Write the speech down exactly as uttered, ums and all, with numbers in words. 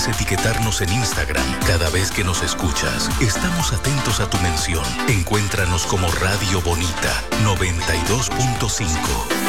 puedes etiquetarnos en Instagram cada vez que nos escuchas. Estamos atentos a tu mención. Encuéntranos como Radio Bonita noventa y dos punto cinco.